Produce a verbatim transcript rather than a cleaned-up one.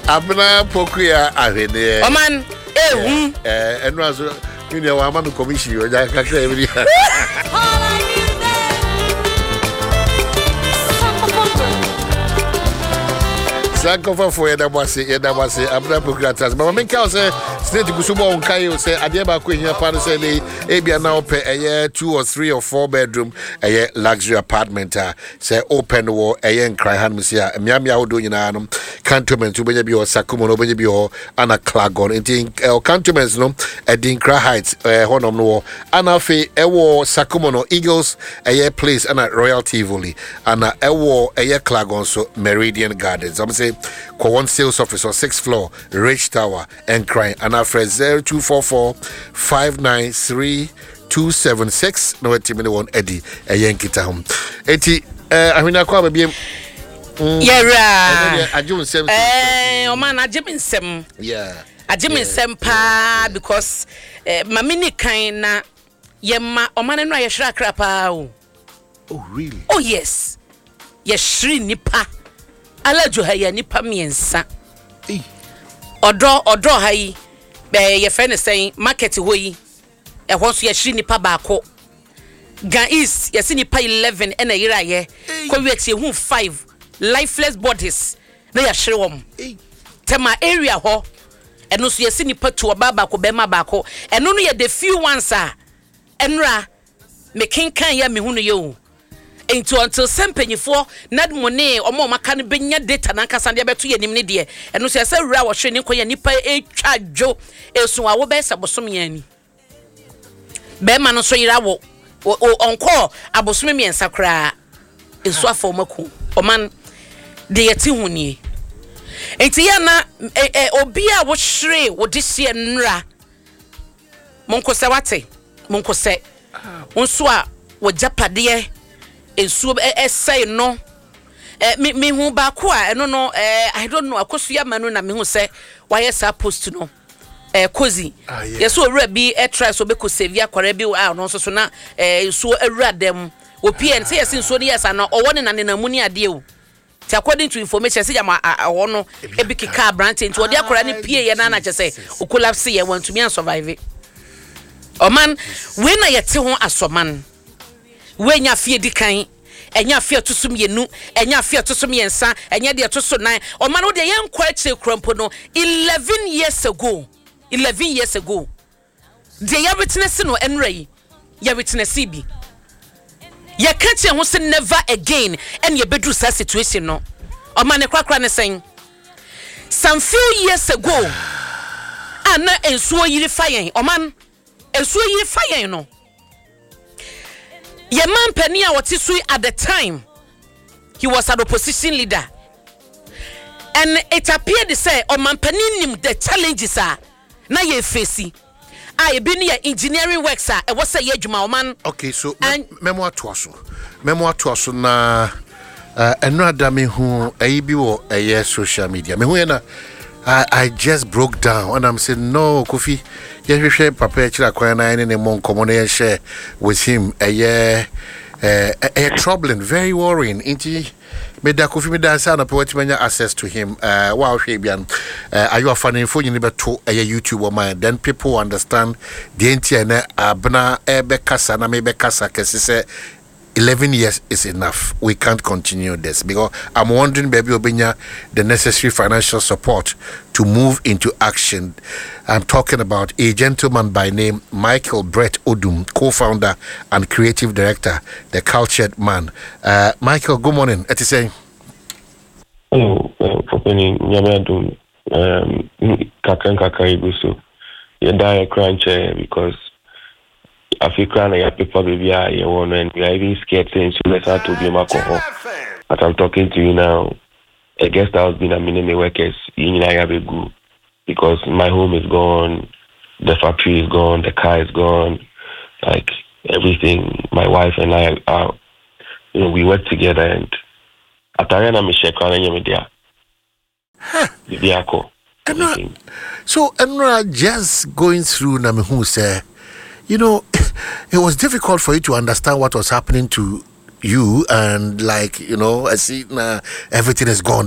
Abna Pokuya Avene. Oh man, eh, eh, and was you know, I'm on the commission. You are every Sankofa for Edamasi, Edamasi, Abna Pokuya. But make out say, Snake Gusubo on Kayo say, Adiaba Queen here, Pan say, Abia now pay a year, two or three or four bedroom, a year luxury apartment, say open wall, a year and cry hand, Monsieur, Miami, I would do in Anum, Cantonment, to be or Sakumo, no, be or Anna Clagon, and think, or Cantonments, no, at Dinkra Heights, uh, Honor no, Anna Fe, Ewo, Sakumo, no, Eagles, a year place, and at Royal Tivoli, and a Ewo, a year Clagon, so Meridian Gardens. I'm saying, Kwa one sales office on sixth floor, Rich Tower, and crying, and our friend zero two four four five nine three two seven six. No, it's me one Eddie, a Yankee town. Eti, uh, I mean, I call me. Yeah, right. I do some. Eh, oh man, I Jimmy Sem. Yeah. I Jimmy Sem pa because my mini kind na yema. Oh man, no, I shra krapa. Oh really? Oh yes. Yes, shri nipa. Alajo haya nipa miensa. Eh. Odo odo hayi. Be ye friend saying market ho yi. E ho so ye shri nipa baako. Gan is ye si nipa eleven e na yira ye. Ko wi ati hu five lifeless bodies. Na ya shri wom. Tema area ho. Eno so ye si nipa two baba ko be ma baako. Eno no ye the few ones a enra me kenkan ya me hu no ye o. Into until sempanyfo nad money omo maka no benya data na nkasa de beto yanim ne de eno so yesa wura wo hwe ne koya nipa etwa dwo esu a wo be sabosom yani be ma no so yira wo onko abosom mi ensa kra esu afo maku oman de yeti huni enti ya na obi a wo hwere wo de sie nra monko se wate monko se onso a wo japade ensuo essay no eh me me hu ba ko a eno no eh I don't know akosu ya manu na me hu say why sa post no eh kozi yeso owura bi e try so be ko save akwara bi a no so so na eh ensuo awura dem opi en say yesin so ne yes na owo ne na ne na mu ni ade o ti according to information say jama awo no e bi kika branch enti odi akwara ne pie ye na na che say o collapse ye want to me survive o man we na yete ho asoman we nya fie dikan enya fie tosum yenu enya fie tosum yensa enya de toso nan o man wo de yen kwa kire krampo no eleven years ago eleven years ago de ya witness no enrai ya witness bi ya kache ho se never again en ye bedru sa situation no o man ne kwakra ne sen some few years ago ana ensuo yiri fayen o man ensuo yiri fayen no Ye man penny a what is at the time he was an opposition leader and it appeared to say o man penny nim the challenges are na ye facing I been here engineering works are e was say adwuma o man okay so memoir to aso memoir to aso na uh enrada me hu ayi bi wo eye social media me hu na I, I just broke down and I'm saying no Kofi you share papa chira kwan na ne mo nkomo na share with him a year uh, a troubling very worrying inti me da Kofi me da sa na po manya access to him uh wow hwe bian uh, are you a fan info you be to a YouTube or man then people understand the inti na abna e be kasa na me be kasa kesi se eleven years is enough. We can't continue this because I'm wondering, baby, Obinya, the necessary financial support to move into action. I'm talking about a gentleman by name Michael Brett Odum, co-founder and creative director, the Cultured Man. Uh, Michael, good morning. What you saying? Hello, for penny, Yamadum, um, Kakan Kakaibusu. You die a crunch because. African I people baby I want and we are even scared saying so let's have to be alcohol. But I'm talking to you now. A guest house been a minute workers in Ayabegu because my home is gone, the factory is gone, the car is gone, like everything. My wife and I are you know, we work together and Atariana Michelle Kwana media. Huh. So Enra just going through Namihu say you know, it was difficult for you to understand what was happening to you, and like, you know, I see now everything is gone.